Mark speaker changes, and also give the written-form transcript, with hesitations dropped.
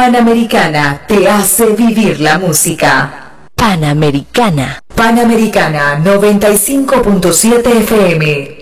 Speaker 1: Panamericana te hace vivir la música.
Speaker 2: Panamericana.
Speaker 1: Panamericana 95.7 FM.